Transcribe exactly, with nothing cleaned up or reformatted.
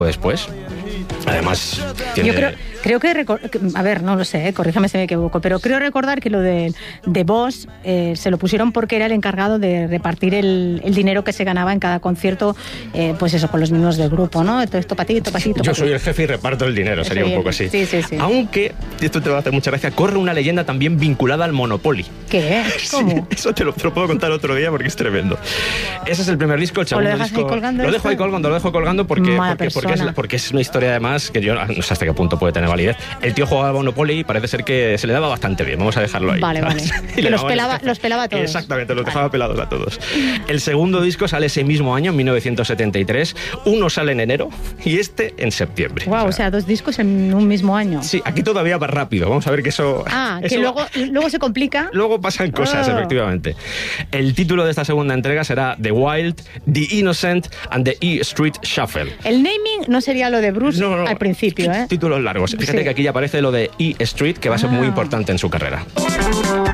después. Además, tiene... Yo creo, creo que, recor- a ver, no lo sé, eh, corríjame si me equivoco, pero creo recordar que lo de, de Boss eh, se lo pusieron porque era el encargado de repartir el, el dinero que se ganaba en cada concierto, eh, pues eso, con los miembros del grupo, ¿no? Todo esto para ti, esto para ti, esto Yo para ti. soy el jefe y reparto el dinero, sería un poco así. Sí, sí, sí. Aunque, y esto te va a hacer mucha gracia, corre una leyenda también vinculada al Monopoly. ¿Qué? ¿Cómo? Sí, eso te lo, te lo puedo contar otro día porque es tremendo. Ese es el primer disco, el segundo lo dejas disco. ahí colgando Lo dejo esto? ahí colgando, lo dejo colgando porque, Mala porque, porque, es, persona. porque es una historia además que yo no sé hasta qué punto puede tener validez. El tío jugaba a Monopoly y parece ser que se le daba bastante bien. Vamos a dejarlo ahí. Vale, ¿sabes? vale. Y Que le los daban pelaba, este- los pelaba a todos. Exactamente, los Vale. dejaba pelados a todos. El segundo disco sale ese mismo año, en mil novecientos setenta y tres. Uno sale en enero y este en septiembre. Wow, o sea, dos discos en un mismo año. Sí, aquí todavía va rápido. Vamos a ver que eso... Ah, eso que luego, luego se complica. Luego pasan cosas, Oh. efectivamente. El título de esta segunda entrega será The Wild, The Innocent and the E Street Shuffle. El naming no sería lo de Bruce No, no, al principio, ¿eh? Títulos largos. Fíjate Sí. que aquí ya aparece lo de E Street, que va a ser Ah. muy importante en su carrera.